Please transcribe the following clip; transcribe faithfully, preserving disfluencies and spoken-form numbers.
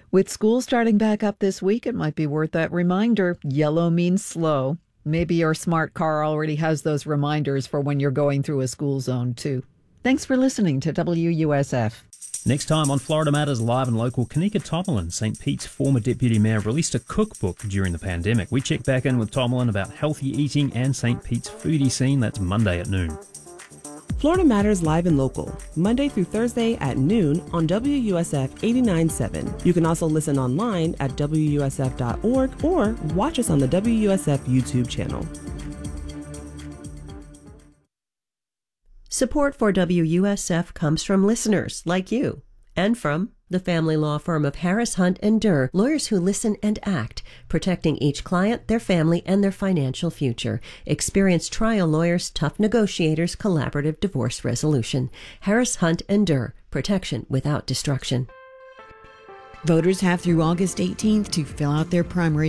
With school starting back up this week, it might be worth that reminder. Yellow means slow. Maybe your smart car already has those reminders for when you're going through a school zone, too. Thanks for listening to W U S F. Next time on Florida Matters Live and Local, Kanika Tomlin, Saint Pete's former deputy mayor, released a cookbook during the pandemic. We check back in with Tomlin about healthy eating and Saint Pete's foodie scene. That's Monday at noon. Florida Matters Live and Local, Monday through Thursday at noon on W U S F eighty-nine point seven. You can also listen online at W U S F dot org or watch us on the W U S F YouTube channel. Support for W U S F comes from listeners like you and from the family law firm of Harris Hunt and Durr, lawyers who listen and act, protecting each client, their family, and their financial future. Experienced trial lawyers, tough negotiators, collaborative divorce resolution. Harris Hunt and Durr, protection without destruction. Voters have through August eighteenth to fill out their primary